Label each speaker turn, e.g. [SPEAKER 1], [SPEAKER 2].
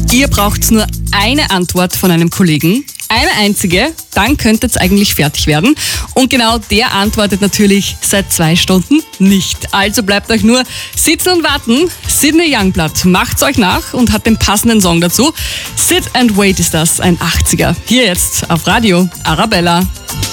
[SPEAKER 1] Ihr braucht nur eine Antwort von einem Kollegen. Eine einzige, dann könntet ihr eigentlich fertig werden. Und genau der antwortet natürlich seit 2 Stunden nicht. Also bleibt euch nur sitzen und warten. Sydney Youngblood macht's euch nach und hat den passenden Song dazu. Sit and Wait ist das, ein 80er. Hier jetzt auf Radio Arabella.